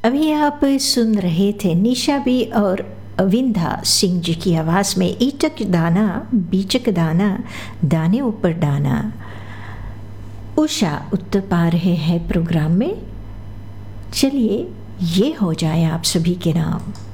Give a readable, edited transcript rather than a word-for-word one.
अभी आप सुन रहे थे निशा बी और विंधा सिंह जी की आवाज़ में ईचक दाना बीचक दाना दाने ऊपर दाना। उषा उत्तर पा रहे हैं प्रोग्राम में। चलिए ये हो जाए आप सभी के नाम।